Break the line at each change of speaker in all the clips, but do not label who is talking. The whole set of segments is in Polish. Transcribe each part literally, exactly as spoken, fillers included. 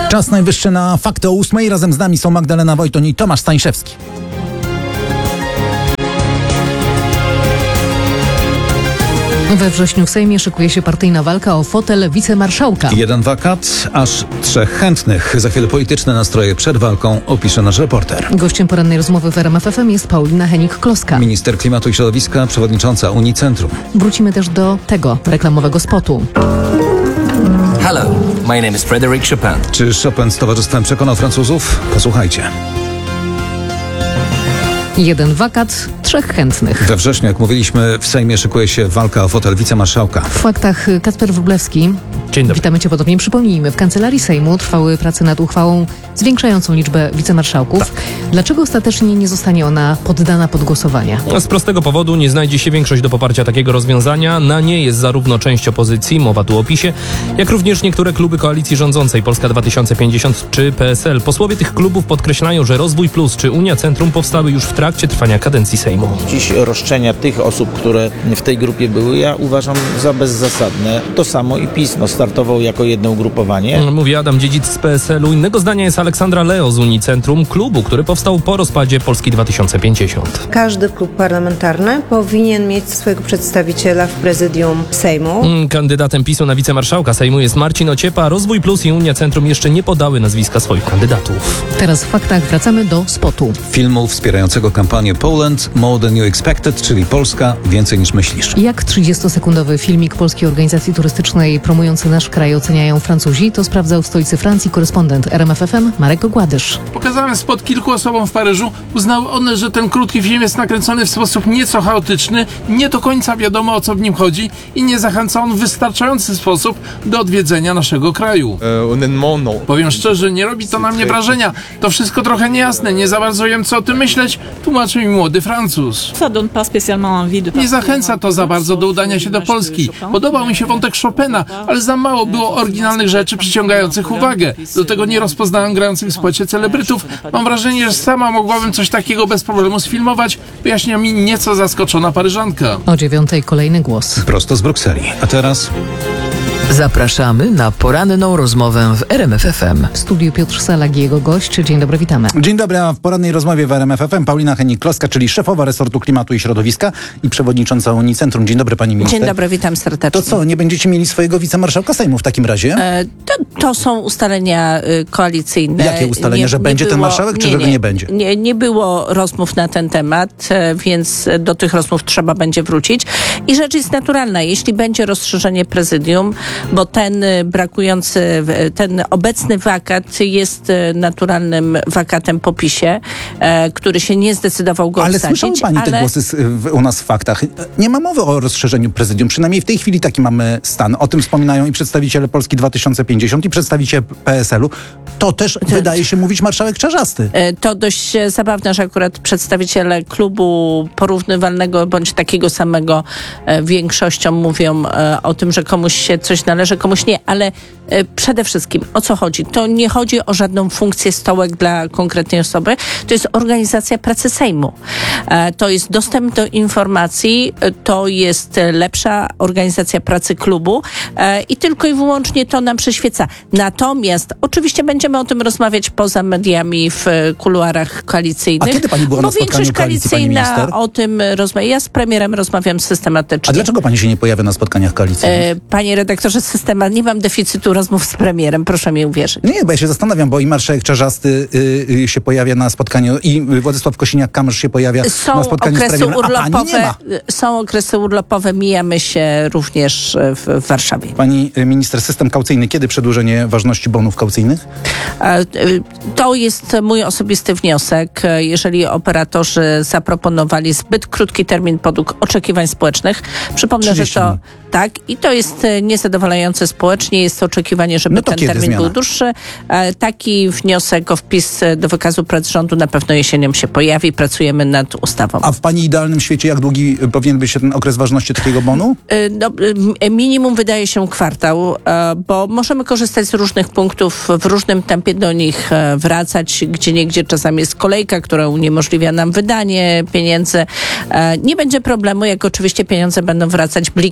Czas najwyższy na fakty o ósmej. Razem z nami są Magdalena Wojton i Tomasz Stańszewski.
We wrześniu w Sejmie szykuje się partyjna walka o fotel wicemarszałka.
Jeden wakat, aż trzech chętnych. Za chwilę polityczne nastroje przed walką opisze nasz reporter.
Gościem porannej rozmowy w R M F F M jest Paulina Hennig-Kloska,
Minister klimatu i środowiska, przewodnicząca Unicentrum.
Wrócimy też do tego reklamowego spotu.
Hello, my name is Frédéric Chopin.
Czy Chopin z towarzystwem przekonał Francuzów? Posłuchajcie.
Jeden wakat, trzech chętnych.
We wrześniu, jak mówiliśmy, w Sejmie szykuje się walka o fotel wicemarszałka.
W faktach Kacper Wróblewski.
Dzień dobry.
Witamy Cię ponownie. Przypomnijmy, w Kancelarii Sejmu trwały prace nad uchwałą zwiększającą liczbę wicemarszałków.
Tak.
Dlaczego ostatecznie nie zostanie ona poddana pod głosowanie?
Z prostego powodu nie znajdzie się większość do poparcia takiego rozwiązania. Na nie jest zarówno część opozycji, mowa tu o PiSie, jak również niektóre kluby koalicji rządzącej Polska dwa tysiące pięćdziesiąt czy P S L. Posłowie tych klubów podkreślają, że Rozwój Plus czy Unia Centrum powstały już w trakcie trwania kadencji Sejmu.
Dziś roszczenia tych osób, które w tej grupie były, ja uważam za bezzasadne. To samo i PiS no, startował jako jedno ugrupowanie.
Mówi Adam Dziedzic z P S L-u. Innego zdania jest Aleksandra Leo z Unii Centrum, klubu, który powstał po rozpadzie Polski dwa tysiące pięćdziesiąt.
Każdy klub parlamentarny powinien mieć swojego przedstawiciela w prezydium Sejmu.
Kandydatem PiSu na wicemarszałka Sejmu jest Marcin Ociepa. Rozwój Plus i Unia Centrum jeszcze nie podały nazwiska swoich kandydatów.
Teraz w faktach wracamy do spotu.
Filmu wspierającego kampanię Poland More Than You Expected, czyli Polska więcej niż myślisz.
Jak trzydziestosekundowy filmik Polskiej Organizacji Turystycznej promujący nasz kraj oceniają Francuzi, to sprawdzał w stolicy Francji korespondent R M F F M Marek Ogładysz.
Pokazałem spot kilku osobom w Paryżu. Uznały one, że ten krótki film jest nakręcony w sposób nieco chaotyczny, nie do końca wiadomo, o co w nim chodzi i nie zachęca on w wystarczający sposób do odwiedzenia naszego kraju. Powiem szczerze, nie robi to na mnie wrażenia. To wszystko trochę niejasne, nie za bardzo wiem, co o tym myśleć, tłumaczy mi młody Francuz. Nie zachęca to za bardzo do udania się do Polski. Podobał mi się wątek Chopina, ale za mało było oryginalnych rzeczy przyciągających uwagę. Do tego nie rozpoznałem grających w spocie celebrytów. Mam wrażenie, że sama mogłabym coś takiego bez problemu sfilmować, wyjaśnia mi nieco zaskoczona Paryżanka.
O dziewiątej kolejny głos.
Prosto z Brukseli. A teraz...
Zapraszamy na poranną rozmowę w R M F F M.
W studiu Piotr Salak i jego gość. Dzień dobry, witamy.
Dzień dobry, a w porannej rozmowie w R M F F M Paulina Hennig-Kloska, czyli szefowa resortu klimatu i środowiska i przewodnicząca Unicentrum. Dzień dobry, pani minister.
Dzień dobry, witam serdecznie.
To co, nie będziecie mieli swojego wicemarszałka Sejmu w takim razie?
E, to, to są ustalenia y, koalicyjne.
Jakie ustalenia,
nie,
że
nie
będzie
było,
ten marszałek, czy
nie,
że go
nie,
nie będzie?
Nie, nie było rozmów na ten temat, e, więc do tych rozmów trzeba będzie wrócić. I rzecz jest naturalna. Jeśli będzie rozszerzenie prezydium, bo ten brakujący, ten obecny wakat jest naturalnym wakatem po PiSie, e, który się nie zdecydował go
Ale
obsadzić.
słyszała pani
ale...
te głosy z, w, u nas w faktach. Nie ma mowy o rozszerzeniu prezydium. Przynajmniej w tej chwili taki mamy stan. O tym wspominają i przedstawiciele Polski dwa tysiące pięćdziesiąt i przedstawiciele P S L-u. To też to... wydaje się mówić marszałek Czarzasty.
E, to dość zabawne, że akurat przedstawiciele klubu porównywalnego bądź takiego samego e, większością mówią e, o tym, że komuś się coś należy, komuś nie. Ale e, przede wszystkim o co chodzi? To nie chodzi o żadną funkcję stołek dla konkretnej osoby. To jest organizacja pracy Sejmu. E, to jest dostęp do informacji, e, to jest lepsza organizacja pracy klubu e, i tylko i wyłącznie to nam przyświeca. Natomiast oczywiście będziemy o tym rozmawiać poza mediami w kuluarach koalicyjnych.
A kiedy pani była
bo
na spotkaniu
większość
koalicji, pani
koalicyjna
minister?
o tym rozmawia. Ja z premierem rozmawiam systematycznie.
A dlaczego pani się nie pojawia na spotkaniach koalicyjnych?
E, panie redaktorze, systema, nie mam deficytu rozmów z premierem, proszę mi uwierzyć.
Nie, bo ja się zastanawiam, bo i marszałek Czarzasty y, y, się pojawia na spotkaniu i Władysław Kosiniak-Kamysz się pojawia
są
na spotkaniu z premierem, a pani nie ma.
Są okresy urlopowe, mijamy się również w, w Warszawie.
Pani minister, system kaucyjny, kiedy przedłużenie ważności bonów kaucyjnych?
E, to jest mój osobisty wniosek. Jeżeli operatorzy zaproponowali zbyt krótki termin podług oczekiwań społecznych, przypomnę, że to tak i to jest niezadowalające społecznie, jest oczekiwanie, żeby
no to
ten termin
zmiana?
był dłuższy. E, taki wniosek o wpis do wykazu prac rządu na pewno jesienią się pojawi. Pracujemy nad ustawą.
A w pani idealnym świecie jak długi powinien być ten okres ważności takiego bonu?
E, no, minimum wydaje się kwartał, e, bo możemy korzystać z różnych punktów, w różnym tempie do nich e, wracać, gdzie niegdzie czasami jest kolejka, która uniemożliwia nam wydanie pieniędzy. E, nie będzie problemu, jak oczywiście pieniądze będą wracać blikiem lub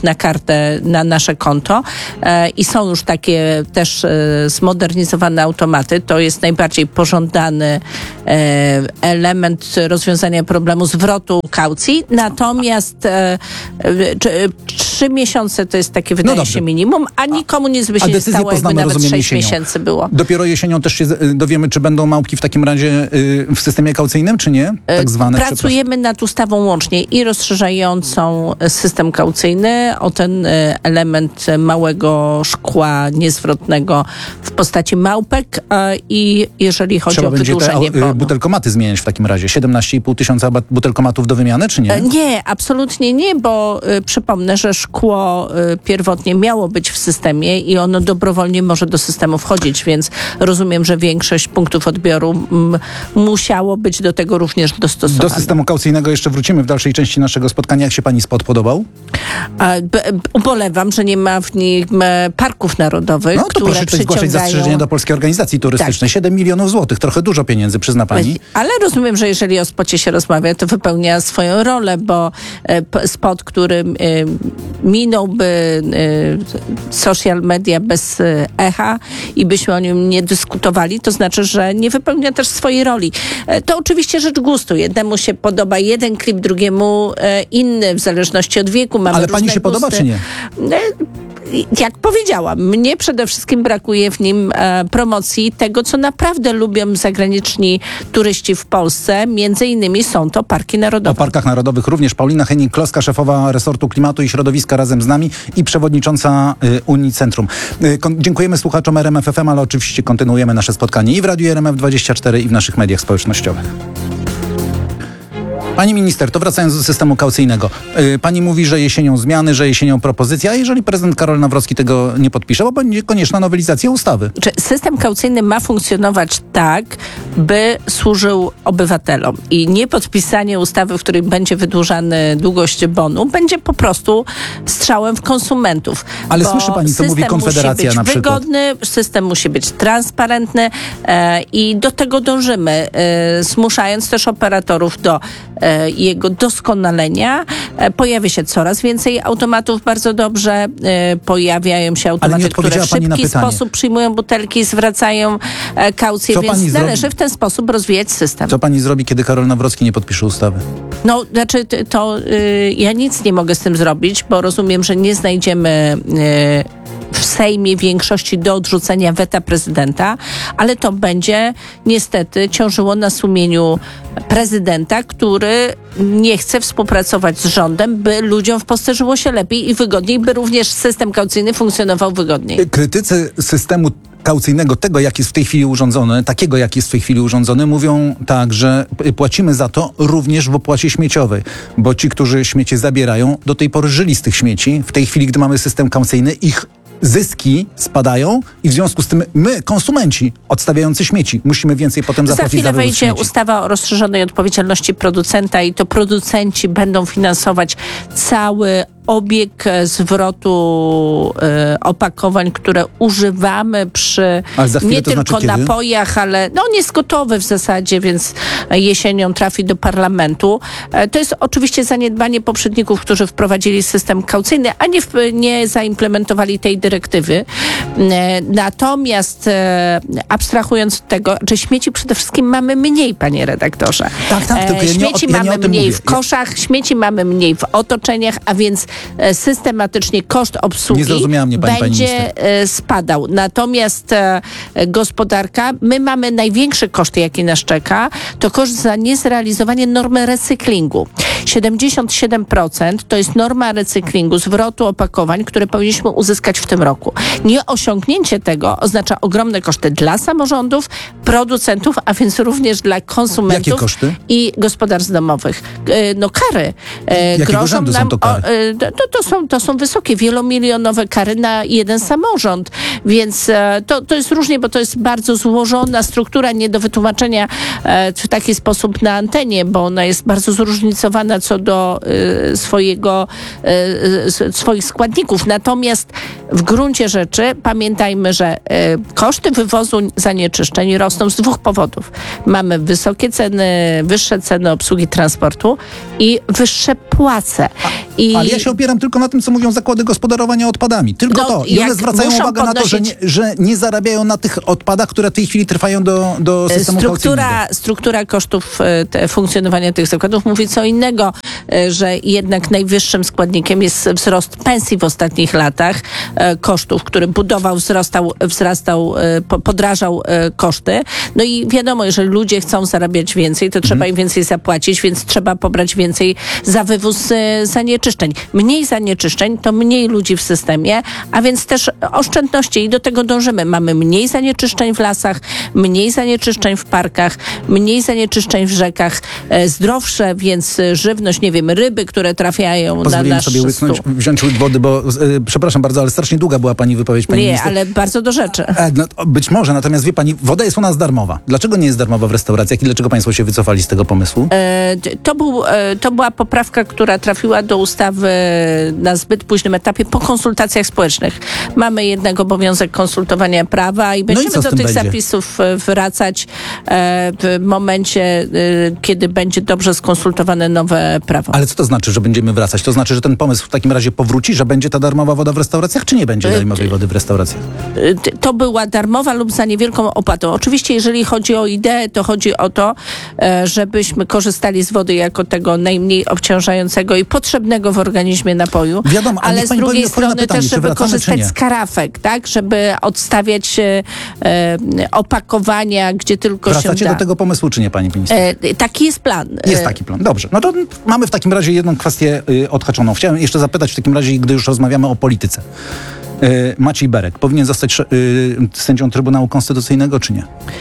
na kartę, na nasze konto e, i są już takie też e, zmodernizowane automaty. To jest najbardziej pożądany e, element rozwiązania problemu zwrotu kaucji. Natomiast e, e, czy, trzy miesiące to jest takie, wydaje
No
się, minimum, a nikomu nic by
A
się nie
decyzję
stało, jakby
poznamy,
nawet
rozumiem,
sześć
jesienią.
miesięcy było.
Dopiero jesienią też się z- dowiemy, czy będą małpki w takim razie y, w systemie kaucyjnym, czy nie? Tak zwane.
Pracujemy nad ustawą łącznie i rozszerzającą system kaucyjny o ten e, element małego szkła niezwrotnego w postaci małpek e, i jeżeli chodzi
Trzeba
o
będzie te
wydłużenie
au- y,
bonu.
butelkomaty zmieniać w takim razie. siedemnaście i pół tysiąca ba- butelkomatów do wymiany, czy nie?
E, Nie, absolutnie nie, bo y, przypomnę, że szkło y, pierwotnie miało być w systemie i ono dobrowolnie może do systemu wchodzić, więc rozumiem, że większość punktów odbioru m, musiało być do tego również dostosowane.
Do systemu kaucyjnego jeszcze wrócimy w dalszej części naszego spotkania. Jak się pani spot podobał?
A, b, b, ubolewam, że nie ma w nim e, parków narodowych,
No to
które
proszę tutaj zgłaszać
przyciągają...
zastrzeżenia do Polskiej Organizacji Turystycznej. siedem milionów złotych, trochę dużo pieniędzy, przyzna pani.
Ale rozumiem, że jeżeli o spocie się rozmawia, to wypełnia swoją rolę, bo e, p- spot, który e, minąłby e, social media bez e, echa i byśmy o nim nie dyskutowali, to znaczy, że nie wypełnia też swojej roli. E, to oczywiście rzecz gustu. Jednemu się podoba jeden klip, drugiemu e, inny, w zależności od wieku. Mamy
Ale pani
różne
się podoba,
gusty.
czy nie?
E, Jak powiedziałam, mnie przede wszystkim brakuje w nim e, promocji tego, co naprawdę lubią zagraniczni turyści w Polsce. Między innymi są to parki
O
narodowe.
parkach narodowych również Paulina Henning-Kloska, szefowa resortu klimatu i środowiska razem z nami i przewodnicząca y, Unii Centrum. Y, kon- dziękujemy słuchaczom R M F F M, ale oczywiście kontynuujemy nasze spotkanie i w Radiu R M F dwadzieścia cztery i w naszych mediach społecznościowych. Pani minister, to wracając do systemu kaucyjnego. Yy, pani mówi, że jesienią zmiany, że jesienią propozycja, a jeżeli prezydent Karol Nawrocki tego nie podpisze, bo będzie konieczna nowelizacja ustawy.
Czy system kaucyjny ma funkcjonować tak, by służył obywatelom i nie podpisanie ustawy, w której będzie wydłużany długość bonu, będzie po prostu strzałem w konsumentów.
Ale
Bo
słyszy pani, co mówi
system
Konfederacja
musi
na
być
przykład?
wygodny, system musi być transparentny e, i do tego dążymy, e, zmuszając też operatorów do e, jego doskonalenia. E, pojawia się coraz więcej automatów, bardzo dobrze. E, pojawiają się automaty, które w
odpowiedziała pani na
szybki
pytanie.
sposób przyjmują butelki i zwracają e, kaucję,
Co
więc
pani
należy
zrobi?
w ten sposób rozwijać system.
Co pani zrobi, kiedy Karol Nawrocki nie podpisze ustawy?
No, znaczy t- to y, ja nic nie mogę z tym zrobić, bo rozumiem, że nie znajdziemy y, w Sejmie większości do odrzucenia weta prezydenta, ale to będzie niestety ciążyło na sumieniu prezydenta, który nie chce współpracować z rządem, by ludziom w Polsce żyło się lepiej i wygodniej, by również system kaucyjny funkcjonował wygodniej.
Krytycy systemu kaucyjnego, tego jak jest w tej chwili urządzony, takiego jak jest w tej chwili urządzony, mówią tak, że p- płacimy za to również w opłacie śmieciowej, bo ci, którzy śmiecie zabierają, do tej pory żyli z tych śmieci. W tej chwili, gdy mamy system kaucyjny, ich zyski spadają i w związku z tym my, konsumenci, odstawiający śmieci, musimy więcej potem
Za
zapłacić
chwilę
za wywóz
wejdzie
śmieci.
ustawa o rozszerzonej odpowiedzialności producenta i to producenci będą finansować cały obieg e, zwrotu e, opakowań, które używamy przy
Ale za chwilę
nie
to
tylko
znaczy kiedy?
napojach, ale no on jest gotowy w zasadzie, więc jesienią trafi do parlamentu. E, to jest oczywiście zaniedbanie poprzedników, którzy wprowadzili system kaucyjny, a nie, w, nie zaimplementowali tej dyrektywy. E, natomiast e, abstrahując od tego, że śmieci przede wszystkim mamy mniej, panie redaktorze.
Tak, tak, tylko ja nie o-
śmieci
ja nie
mamy
o tym
mniej
mówię.
w koszach, śmieci mamy mniej w otoczeniach, a więc e, systematycznie koszt obsługi
Nie zrozumiała mnie pani, pani
będzie
minister.
e, spadał. Natomiast e, gospodarka, my mamy największy koszt, jaki nas czeka, to koszt za niezrealizowanie normy recyklingu. siedemdziesiąt siedem procent to jest norma recyklingu, zwrotu opakowań, które powinniśmy uzyskać w tym roku. Nieosiągnięcie tego oznacza ogromne koszty dla samorządów, producentów, a więc również dla konsumentów
Jakie koszty?
i gospodarstw domowych. E, No kary. E,
Jakiego
grożą
rzędu są
nam
to kary?
O, e, to, to, są, to są wysokie, wielomilionowe kary na jeden samorząd, więc e, to, to jest różnie, bo to jest bardzo złożona struktura, nie do wytłumaczenia e, w taki sposób na antenie, bo ona jest bardzo zróżnicowana co do e, swojego, e, s- swoich składników. Natomiast w gruncie rzeczy pamiętajmy, że e, koszty wywozu zanieczyszczeń rosną z dwóch powodów. Mamy wysokie ceny, wyższe ceny obsługi transportu i wyższe płace. I
Ale ja się opieram tylko na tym, co mówią zakłady gospodarowania odpadami. Tylko
No,
to. I
jak
one zwracają
muszą
uwagę na to, że nie,
podnosić-
że nie zarabiają na tych odpadach, które w tej chwili trwają do, do systemu
Struktura,
kaucyjnego.
struktura kosztów e, te, funkcjonowania tych zakładów mówi co innego, e, że jednak najwyższym składnikiem jest wzrost pensji w ostatnich latach, e, kosztów, który budował, wzrastał, wzrastał e, po, podrażał e, koszty. No i wiadomo, jeżeli ludzie chcą zarabiać więcej, to trzeba im więcej zapłacić, więc trzeba pobrać więcej za wywóz e, zanieczyszczeń. Mniej zanieczyszczeń to mniej ludzi w systemie, a więc też oszczędności i do tego dążymy. Mamy mniej zanieczyszczeń w lasach, mniej zanieczyszczeń w parkach, mniej zanieczyszczeń w rzekach, e, zdrowsze, więc e, żywność, nie wiem, ryby, które trafiają na
Pozwoliłem
nasz
sobie łyknąć,
stół.
wziąć łyk wody, bo y, przepraszam bardzo, ale strasznie długa była pani wypowiedź, pani
Nie,
minister.
ale bardzo do rzeczy.
E, no, być może, natomiast wie pani, woda jest u nas darmowa. Dlaczego nie jest darmowa w restauracjach i dlaczego państwo się wycofali z tego pomysłu?
E, To, był, e, to była poprawka, która trafiła do ustawy na zbyt późnym etapie po konsultacjach społecznych. Mamy jednak obowiązek konsultowania prawa i będziemy
co z
do
tym
tych
będzie?
zapisów e, wracać e, w momencie, e, kiedy będzie dobrze skonsultowane nowe prawo.
Ale co to znaczy, że będziemy wracać? To znaczy, że ten pomysł w takim razie powróci, że będzie ta darmowa woda w restauracjach, czy nie będzie darmowej wody w restauracjach?
E, To była darmowa lub za niewielką opłatą. Oczywiście, jeżeli chodzi o ideę, to chodzi o to, e, żebyśmy korzystali z wody jako tego najmniej obciążającego i potrzebnego w organizmie napoju.
Wiadomo, ale
ale
niech
z
pani powie
drugiej
mi odpowie na
strony
pytanie,
też,
czy
żeby
wracamy, czy
korzystać
nie?
z karafek, tak? Żeby odstawiać e, e, opakowania, gdzie tylko
Wracacie
się da.
do tego pomysłu, czy nie, pani minister?
E, taki jest plan.
Jest
E,
taki plan. Dobrze. No to mamy w takim razie jedną kwestię y, odhaczoną. Chciałem jeszcze zapytać w takim razie, gdy już rozmawiamy o polityce. Y, Maciej Berek powinien zostać y, sędzią Trybunału Konstytucyjnego, czy nie?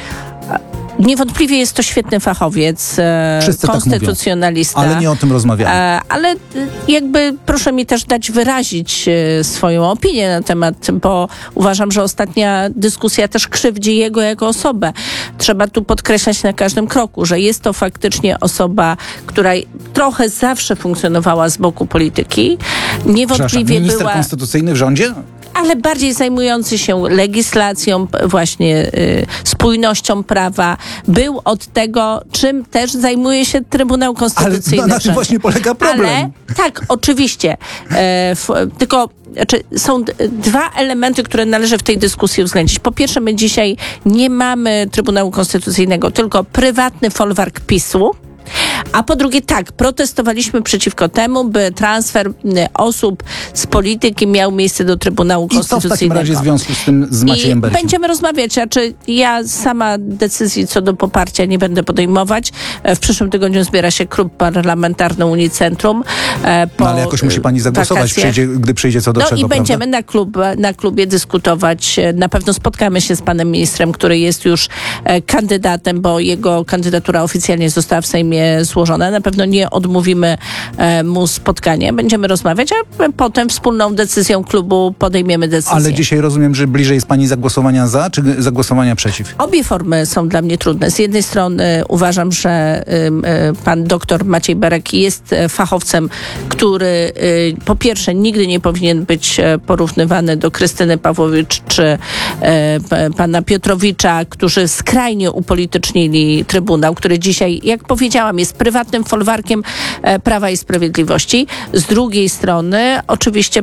Niewątpliwie jest to świetny fachowiec, e,
Wszyscy tak mówią.
konstytucjonalista.
Ale nie o tym rozmawiamy.
E, ale e, jakby proszę mi też dać wyrazić e, swoją opinię na temat, bo uważam, że ostatnia dyskusja też krzywdzi jego jako osobę. Trzeba tu podkreślać na każdym kroku, że jest to faktycznie osoba, która trochę zawsze funkcjonowała z boku polityki.
Przepraszam,
Niewątpliwie
minister
była...
konstytucyjny w rządzie?
ale bardziej zajmujący się legislacją, p- właśnie y, spójnością prawa. Był od tego, czym też zajmuje się Trybunał Konstytucyjny.
Ale na tym
wszędzie.
właśnie polega problem.
Ale, tak, oczywiście. E, f, tylko znaczy, są d- dwa elementy, które należy w tej dyskusji uwzględnić. Po pierwsze, my dzisiaj nie mamy Trybunału Konstytucyjnego, tylko prywatny folwark PiSu. A po drugie, tak, protestowaliśmy przeciwko temu, by transfer y, osób z polityki miał miejsce do Trybunału
I co w takim
Konstytucyjnego.
razie w związku z tym z Maciejem
I
Berkiem?
będziemy rozmawiać, a czy ja sama decyzji co do poparcia nie będę podejmować. E, W przyszłym tygodniu zbiera się klub parlamentarny Unicentrum. e, Po
No, ale jakoś musi pani zagłosować,
wakacjach.
przyjdzie, gdy przyjdzie co do
No
czego,
i
prawda?
będziemy na, klub, na klubie dyskutować. E, Na pewno spotkamy się z panem ministrem, który jest już e, kandydatem, bo jego kandydatura oficjalnie została w Sejmie złożona. Na pewno nie odmówimy e, mu spotkania. Będziemy rozmawiać, a potem wspólną decyzją klubu podejmiemy decyzję.
Ale dzisiaj rozumiem, że bliżej jest pani zagłosowania za, czy zagłosowania przeciw?
Obie formy są dla mnie trudne. Z jednej strony uważam, że ym, y, pan doktor Maciej Berek jest e, fachowcem, który y, po pierwsze nigdy nie powinien być e, porównywany do Krystyny Pawłowicz czy e, p- pana Piotrowicza, którzy skrajnie upolitycznili Trybunał, który dzisiaj, jak powiedziałam, jest prywatnym folwarkiem e, Prawa i Sprawiedliwości. Z drugiej strony oczywiście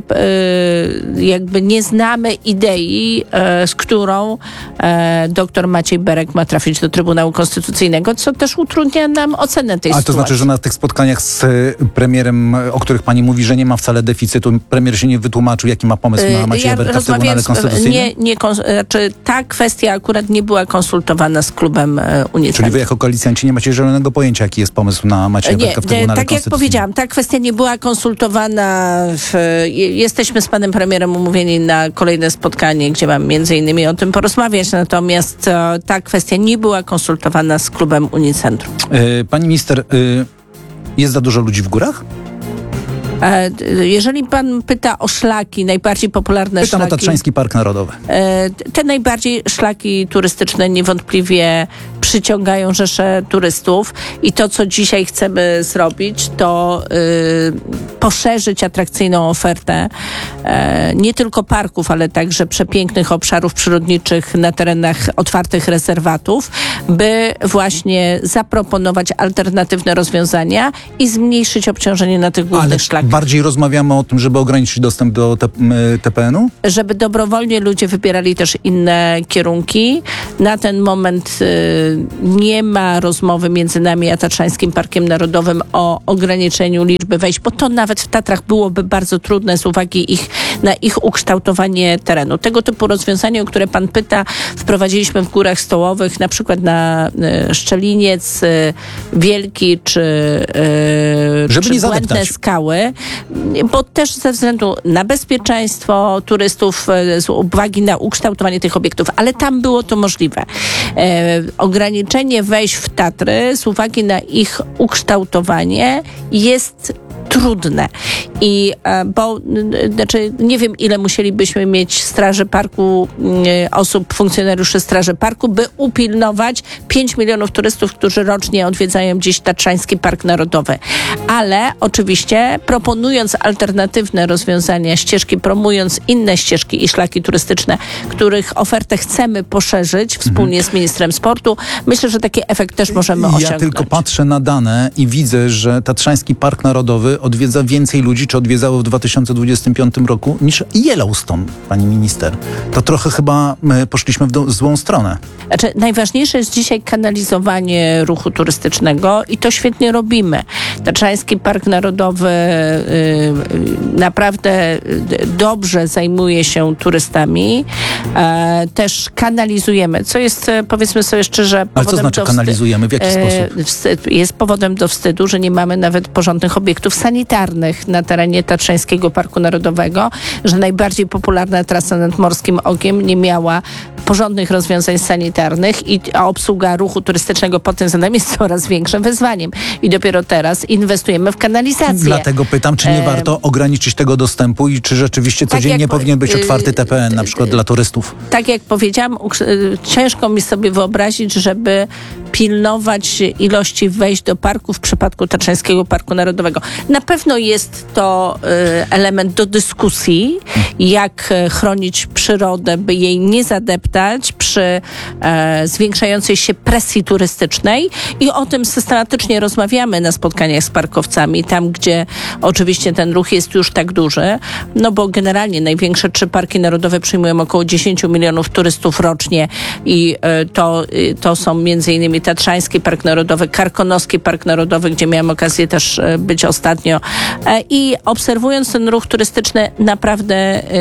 e, jakby nie znamy idei, e, z którą e, doktor Maciej Berek ma trafić do Trybunału Konstytucyjnego, co też utrudnia nam ocenę tej
Ale to
sytuacji.
znaczy, że na tych spotkaniach z y, premierem, o których pani mówi, że nie ma wcale deficytu, premier się nie wytłumaczył, jaki ma pomysł na Macieja Berka w Trybunale
z-
Konstytucyjnym?
nie, nie, kons- znaczy, ta kwestia akurat nie była konsultowana z klubem e,
Czyli
Unicentrum.
wy jako koalicjanci nie macie zielonego pojęcia, jaki jest pomysł na Macieja
Nie,
Berka w
e,
Trybunale
tak jak
Konstytucyjnym?
powiedziałam, ta kwestia nie była konsultowana. W, je- jesteśmy z panem premierem umówieni na kolejne spotkanie, gdzie mam między innymi o tym porozmawiać, natomiast e, ta kwestia nie była konsultowana z klubem Unicentrum.
Y, Pani minister, y, jest za dużo ludzi w górach?
E, jeżeli pan pyta o szlaki, najbardziej popularne
Pytam
szlaki...
o Tatrzański Park Narodowy.
E, te najbardziej szlaki turystyczne niewątpliwie przyciągają rzesze turystów i to, co dzisiaj chcemy zrobić, to y, poszerzyć atrakcyjną ofertę e, nie tylko parków, ale także przepięknych obszarów przyrodniczych na terenach otwartych rezerwatów, by właśnie zaproponować alternatywne rozwiązania i zmniejszyć obciążenie na tych głównych
Ale
szlakach.
bardziej rozmawiamy o tym, żeby ograniczyć dostęp do T P N-u?
Żeby dobrowolnie ludzie wybierali też inne kierunki. Na ten moment y, nie ma rozmowy między nami a Tatrzańskim Parkiem Narodowym o ograniczeniu liczby wejść, bo to nawet w Tatrach byłoby bardzo trudne z uwagi ich, na ich ukształtowanie terenu. Tego typu rozwiązania, o które pan pyta, wprowadziliśmy w Górach Stołowych, na przykład na y, Szczeliniec, y, Wielki czy, y,
Żeby
czy
nie
Błędne
zadeptać.
Skały, bo też ze względu na bezpieczeństwo turystów, e, z uwagi na ukształtowanie tych obiektów, ale tam było to możliwe. E, ograniczenie wejść w Tatry z uwagi na ich ukształtowanie jest trudne. I e, bo n- znaczy nie wiem, ile musielibyśmy mieć straży parku, e, osób, funkcjonariuszy straży parku, by upilnować pięć milionów turystów, którzy rocznie odwiedzają dziś Tatrzański Park Narodowy. Ale oczywiście proponując alternatywne rozwiązania, ścieżki, promując inne ścieżki i szlaki turystyczne, których ofertę chcemy poszerzyć wspólnie z ministrem sportu, myślę, że taki efekt też możemy osiągnąć.
Ja tylko patrzę na dane i widzę, że Tatrzański Park Narodowy odwiedza więcej ludzi, czy odwiedzało w dwa tysiące dwudziestym piątym roku, niż Yellowstone, pani minister. To trochę chyba my poszliśmy w do, złą stronę.
Znaczy, najważniejsze jest dzisiaj kanalizowanie ruchu turystycznego i to świetnie robimy. Tatrzański Park Narodowy y, y, naprawdę y, dobrze zajmuje się turystami. E, też kanalizujemy, co jest, e, powiedzmy sobie szczerze,
Ale
powodem
co znaczy
do wsty-
kanalizujemy? W jaki
e,
sposób?
wstyd- Jest powodem do wstydu, że nie mamy nawet porządnych obiektów sanitarnych na terenie Tatrzańskiego Parku Narodowego, że najbardziej popularna trasa nad Morskim Okiem nie miała porządnych rozwiązań sanitarnych i a obsługa ruchu turystycznego pod tym względem jest coraz większym wyzwaniem. I dopiero teraz inwestujemy w kanalizację.
Dlatego pytam, czy nie
E,
warto ograniczyć tego dostępu i czy rzeczywiście
tak
codziennie
jak po-
powinien być
y-
otwarty T P N na przykład dla turystów?
Tak jak powiedziałam, uks- y, ciężko mi sobie wyobrazić, żeby pilnować ilości wejść do parku w przypadku Tatrzańskiego Parku Narodowego. Na pewno jest to y, element do dyskusji, jak y, chronić przyrodę, by jej nie zadeptać przy e, zwiększającej się presji turystycznej i o tym systematycznie rozmawiamy na spotkaniach z parkowcami, tam gdzie oczywiście ten ruch jest już tak duży, no bo generalnie największe trzy parki narodowe przyjmują około dziesięć milionów turystów rocznie i e, to, y, to są między innymi Tatrzański Park Narodowy, Karkonoski Park Narodowy, gdzie miałam okazję też e, być ostatnio e, i obserwując ten ruch turystyczny naprawdę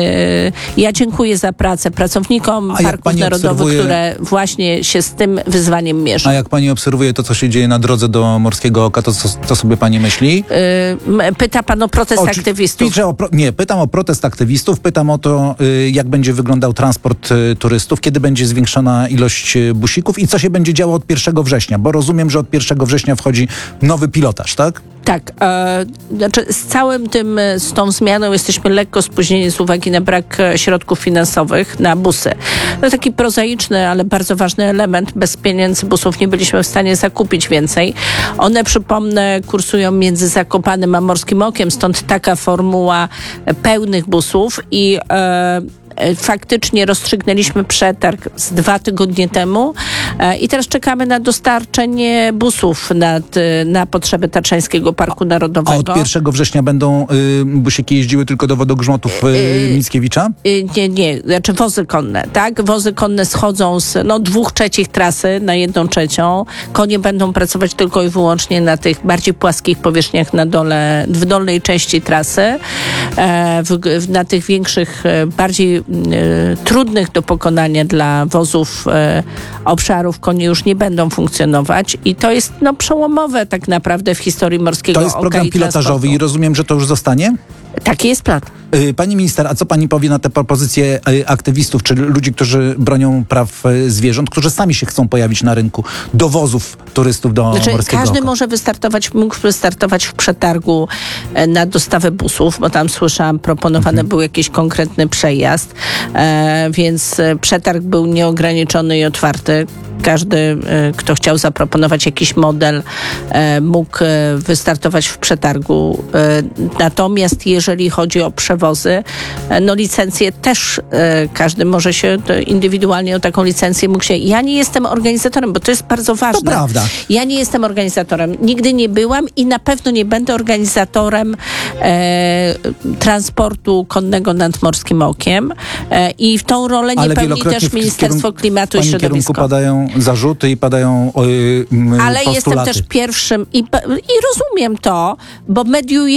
e, ja dziękuję za pracę pracownikom
A jak
parków
pani
narodowych,
obserwuje-
które właśnie się z tym wyzwaniem mierzą.
A jak pani obserwuje to, co się dzieje na drodze do Morskiego Oka, to co, co sobie pani myśli?
Y, m- Pyta pan o protest
Oczy-
aktywistów.
Piszę o pro, nie, pytam o protest aktywistów, pytam o to, y, jak będzie wyglądał transport y, turystów, kiedy będzie zwiększona ilość y, busików i co się będzie działo od pierwszego września, bo rozumiem, że od pierwszego września wchodzi nowy pilotaż, tak?
Tak, e, znaczy z całym tym, e, z tą zmianą jesteśmy lekko spóźnieni z uwagi na brak e, środków finansowych na busy. To taki prozaiczny, ale bardzo ważny element. Bez pieniędzy busów nie byliśmy w stanie zakupić więcej. One, przypomnę, kursują między Zakopanem a Morskim Okiem, stąd taka formuła e, pełnych busów i e, e, faktycznie rozstrzygnęliśmy przetarg z dwa tygodnie temu e, i teraz czekamy na dostarczenie busów nad, e, na potrzeby Tatrzańskiego Parku
A
Narodowego.
od pierwszego września będą y, busiki jeździły tylko do wodogrzmotów y, Mickiewicza?
Y, Nie, nie, znaczy wozy konne, tak? Wozy konne schodzą z no, dwóch trzecich trasy na jedną trzecią. Konie będą pracować tylko i wyłącznie na tych bardziej płaskich powierzchniach na dole, w dolnej części trasy. E, w, w, na tych większych, e, bardziej e, trudnych do pokonania dla wozów e, obszarów konie już nie będą funkcjonować i to jest no, przełomowe tak naprawdę w historii Morskiego
To jest
Oka
program
i
pilotażowy
transportu.
i rozumiem, że to już zostanie?
Taki jest plan.
Y, Pani minister, a co pani powie na te propozycje y, aktywistów, czy ludzi, którzy bronią praw y, zwierząt, którzy sami się chcą pojawić na rynku dowozów turystów do
Znaczy,
Morskiego
każdy
Oka?
może wystartować, mógł wystartować w przetargu e, na dostawę busów, bo tam słyszałam, proponowany
Mhm.
był jakiś konkretny przejazd, e, więc e, przetarg był nieograniczony i otwarty. Każdy, e, kto chciał zaproponować jakiś model, e, mógł e, wystartować w przetargu. E, natomiast jeżeli chodzi o przewozy, e, no licencje też e, każdy może się to indywidualnie o taką licencję mógł się... Ja nie jestem organizatorem, bo to jest bardzo ważne.
To prawda.
Ja nie jestem organizatorem. Nigdy nie byłam i na pewno nie będę organizatorem e, transportu konnego nad Morskim Okiem. E, I w tą rolę nie
Ale
pełni
wielokrotnie
też
w
Ministerstwo
kierunku-
Klimatu i
w pani kierunku
Środowiska.
padają zarzuty i padają y, y,
Ale
postulaty.
jestem też pierwszym i, i rozumiem to, bo mediuję